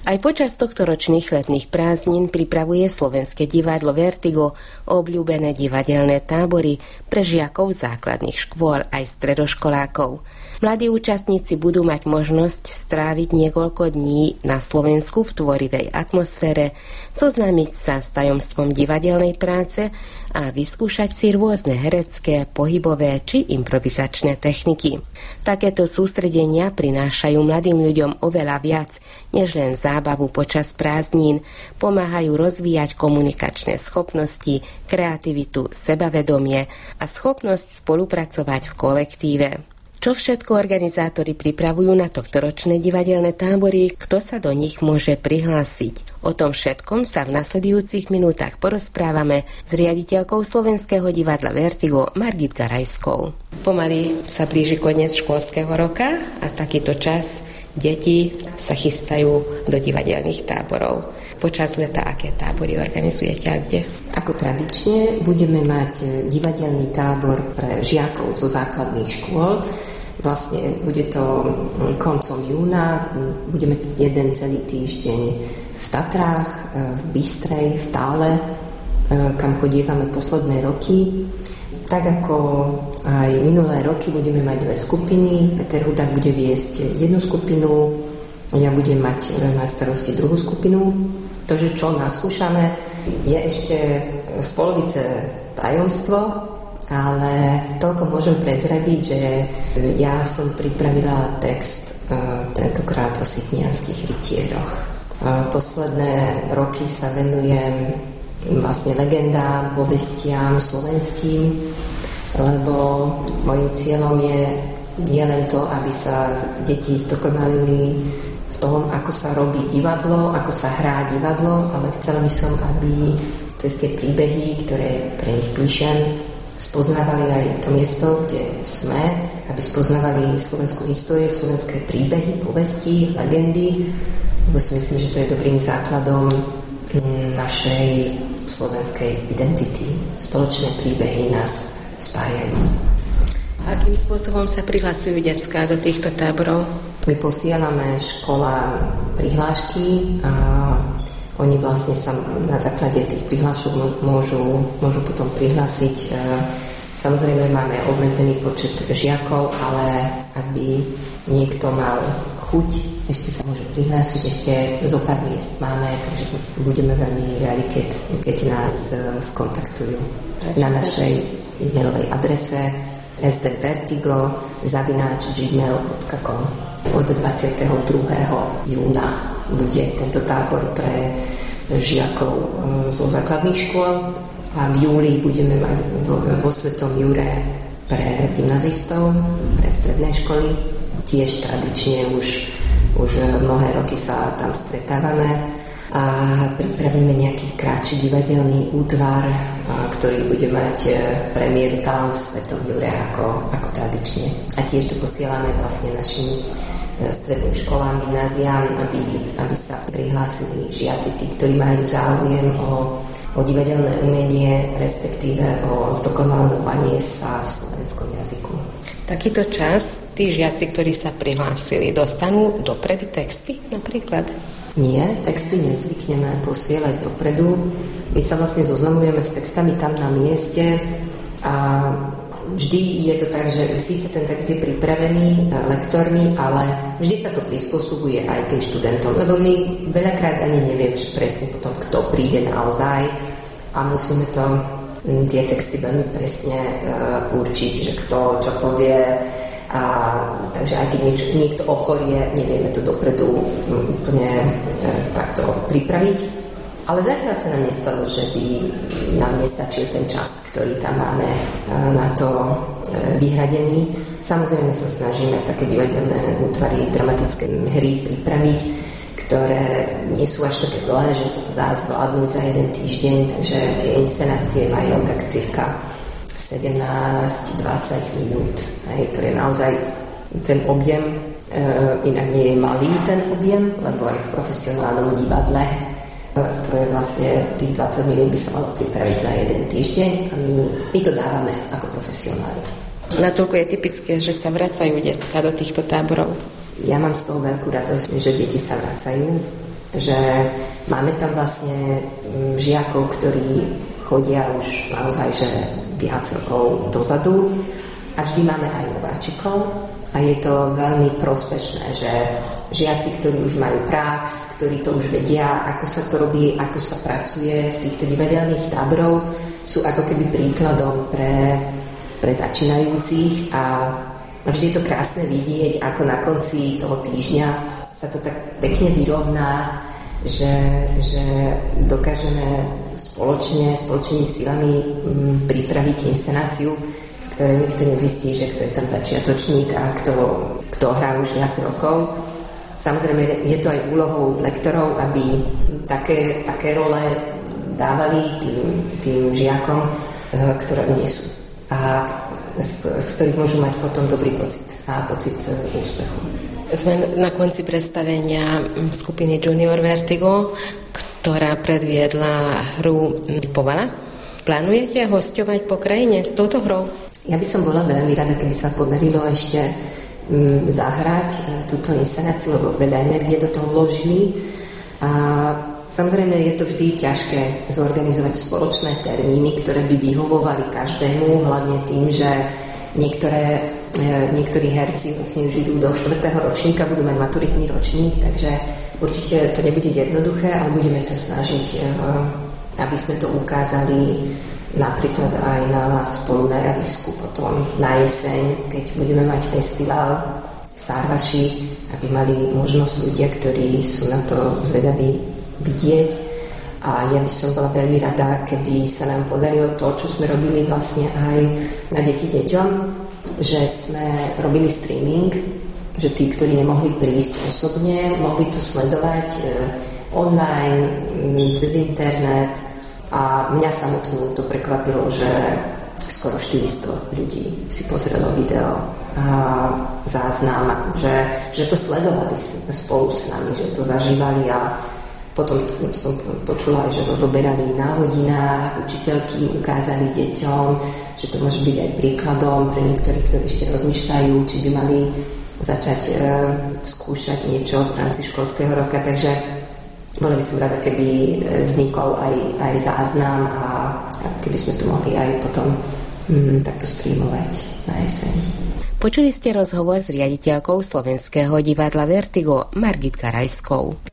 Aj počas tohtoročných letných prázdnin pripravuje Slovenské divadlo Vertigo obľúbené divadelné tábory pre žiakov základných škôl aj stredoškolákov. Mladí účastníci budú mať možnosť stráviť niekoľko dní na Slovensku v tvorivej atmosfére, zoznámiť sa s tajomstvom divadelnej práce a vyskúšať si rôzne herecké, pohybové či improvizačné techniky. Takéto sústredenia prinášajú mladým ľuďom oveľa viac, než len zábavu počas prázdnin, pomáhajú rozvíjať komunikačné schopnosti, kreativitu, sebavedomie a schopnosť spolupracovať v kolektíve. Čo všetko organizátori pripravujú na tohtoročné divadelné tábory, kto sa do nich môže prihlásiť? O tom všetkom sa v nasledujúcich minútach porozprávame s riaditeľkou Slovenského divadla Vertigo Margit Garajskou. Pomaly sa blíži koniec školského roka a v takýto čas deti sa chystajú do divadelných táborov. Počas leta aké tábory organizujete a kde? Ako tradične budeme mať divadelný tábor pre žiakov zo základných škôl. Vlastne bude to koncom júna. Budeme jeden celý týždeň v Tatrách, v Bystrej, v Tále, kam chodievame posledné roky. Tak ako aj minulé roky budeme mať dve skupiny. Peter Hudák bude viesť jednu skupinu, ja budem mať na starosti druhú skupinu. To, že čo naskúšame, je ešte z polovice tajomstvo, ale toľko môžem prezradiť, že ja som pripravila text tentokrát o sitnianskych rytieroch. Posledné roky sa venujem vlastne legendám, povestiam slovenským, lebo môjim cieľom je nielen to, aby sa deti zdokonalili v tom, ako sa robí divadlo, ako sa hrá divadlo, ale chcela by som, aby cez tie príbehy, ktoré pre nich píšem, spoznávali aj to miesto, kde sme, aby spoznávali slovenskú históriu, slovenské príbehy, povesti, legendy, lebo si myslím, že to je dobrým základom našej slovenskej identity. Spoločné príbehy nás spájajú. Akým spôsobom sa prihlasujú decká do týchto táborov? My posielame školám prihlášky a oni vlastne sa na základe tých prihlášok môžu potom prihlásiť. Samozrejme máme obmedzený počet žiakov, ale ak by niekto mal chuť, ešte sa môže prihlásiť, ešte zo pár miest máme, takže budeme veľmi radi, keď nás skontaktujú na našej e-mailovej adrese sdvertigo@gmail.com. Od 22. júna bude tento tábor pre žiakov zo základných škôl a v júli budeme mať vo Svetom Jure pre gymnazistov, pre stredné školy. Tiež tradične už mnohé roky sa tam stretávame a pripravíme nejaký kratší divadelný útvar, ktorý bude mať premiéru tam v Svetom Jure ako tradične. A tiež to posielame vlastne našim stredným školám, gymnáziám, aby sa prihlásili žiaci, tí, ktorí majú záujem o divadelné umenie, respektíve o zdokonaľovanie sa v slovenskom jazyku. Takýto čas tí žiaci, ktorí sa prihlásili, dostanú dopredu texty napríklad? Nie, texty nezvykneme posielať dopredu. My sa vlastne zoznamujeme s textami tam na mieste a vždy je to tak, že síce ten text je pripravený lektormi, ale vždy sa to prispôsobuje aj tým študentom, lebo my veľakrát ani nevieme, že presne potom kto príde naozaj a musíme to tie texty veľmi presne určiť, že kto čo povie a takže aj keď niekto ochorie, nevieme to dopredu úplne takto pripraviť. Ale zatiaľ sa nám nestalo, že by nám nestačil ten čas, ktorý tam máme na to vyhradený. Samozrejme sa snažíme také divadelné útvary, dramatické hry pripraviť, ktoré nie sú až také dlhé, že sa to dá zvládnuť za jeden týždeň, takže tie inscenácie majú tak cirka 17-20 minút. Hej, to je naozaj ten objem, inak nie je malý ten objem, lebo aj v profesionálnom divadle to je vlastne tých 20 minút by sa malo pripraviť za jeden týždeň a my to dávame ako profesionáli. Natoľko je typické, že sa vracajú decká do týchto táborov. Ja mám z toho veľkú radosť, že deti sa vracajú. že máme tam vlastne žiakov, ktorí chodia už naozaj že viac rokov dozadu a vždy máme aj nováčikov a je to veľmi prospešné, že žiaci, ktorí už majú prax, ktorí to už vedia, ako sa to robí, ako sa pracuje v týchto divadelných táborov, sú ako keby príkladom pre začínajúcich a vždy je to krásne vidieť, ako na konci toho týždňa sa to tak pekne vyrovná, že dokážeme spoločnými silami pripraviť inscenáciu, v ktorej nikto nezistí, že kto je tam začiatočník a kto hrá už viac rokov. Samozrejme, je to aj úlohou lektorov, aby také role dávali tým žiakom, ktoré unesú a z ktorých môžu mať potom dobrý pocit a pocit úspechu. Sme na konci predstavenia skupiny Junior Vertigo, ktorá predviedla hru Povala. Plánujete hosťovať po krajine s touto hrou? Ja by som bola veľmi rada, keby sa podarilo ešte zahrať túto inscenáciu, lebo veľa energie do toho vložili. A samozrejme je to vždy ťažké zorganizovať spoločné termíny, ktoré by vyhovovali každému, hlavne tým, že niektorí herci vlastne už idú do 4. ročníka, budú mať maturitný ročník, takže určite to nebude jednoduché, ale budeme sa snažiť, aby sme to ukázali napríklad aj na spolu na javisku, potom na jeseň, keď budeme mať festival v Sárvaši, aby mali možnosť ľudia, ktorí sú na to zvedaví, vidieť. A ja by som bola veľmi rada, keby sa nám podarilo to, čo sme robili vlastne aj na Deti deťom, že sme robili streaming, že tí, ktorí nemohli prísť osobne, mohli to sledovať online, cez internet. A mňa samotnú to prekvapilo, že skoro 400 ľudí si pozrelo video a záznam, že to sledovali spolu s nami, že to zažívali a potom som počula aj, že rozoberali na hodinách, učiteľky ukázali deťom, že to môže byť aj príkladom pre niektorých, ktorí ešte rozmýšľajú, či by mali začať skúšať niečo v rámci školského roka, takže bola by som rada, keby vznikol aj záznam a keby sme to mohli aj potom takto streamovať na jeseň. Počuli ste rozhovor s riaditeľkou Slovenského divadla Vertigo Margit Karajskou.